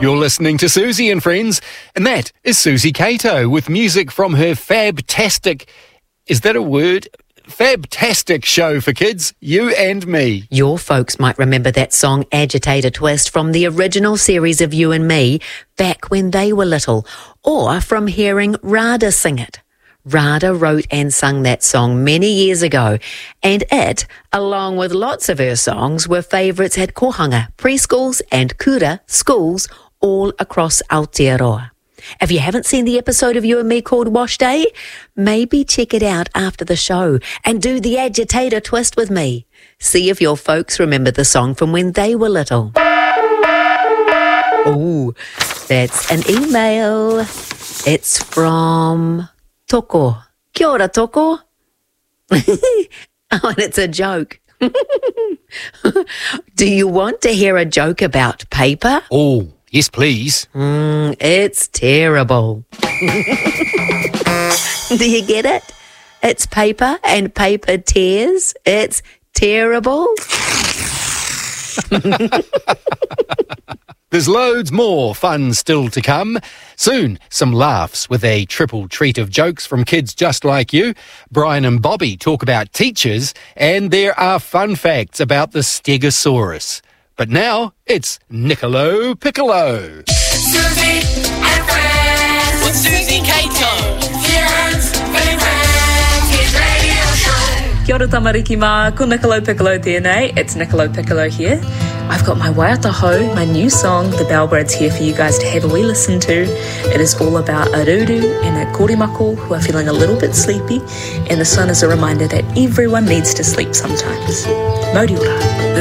You're listening to Susie and Friends, and that is Susie Cato with music from her fabtastic, is that a word? Fabtastic show for kids, You and Me. Your folks might remember that song Agitator Twist from the original series of You and Me back when they were little, or from hearing Rada sing it. Rada wrote and sung that song many years ago, and it, along with lots of her songs, were favourites at kohanga, preschools and kura schools all across Aotearoa. If you haven't seen the episode of You and Me called Wash Day, maybe check it out after the show and do the agitator twist with me. See if your folks remember the song from when they were little. Oh, that's an email. It's from Toko. Kia ora, Toko. Oh, and it's a joke. Do you want to hear a joke about paper? Oh, yes, please. It's terrible. Do you get it? It's paper and paper tears. It's terrible. There's loads more fun still to come. Soon, some laughs with a triple treat of jokes from kids just like you. Brian and Bobby talk about teachers, and there are fun facts about the Stegosaurus. But now, it's Niccolo Piccolo. Susie and Friends with Susie Cato. Friends, his radio show. Kia ora tamariki mā, ko Niccolo Piccolo tēnei. It's Niccolo Piccolo here. I've got my Waiataho, my new song, The Bellbirds, here for you guys to have a wee listen to. It is all about a ruru and a korimako who are feeling a little bit sleepy, and the song is a reminder that everyone needs to sleep sometimes. Mauri ora.